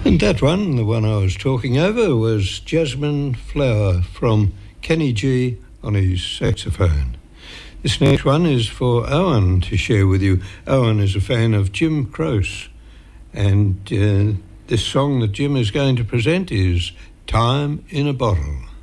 And that one, the one I was talking over, was Jasmine Flower from Kenny G on his saxophone. This next one is for Owen to share with you. Owen is a fan of Jim Croce, and this song that Jim is going to present is Time in a Bottle.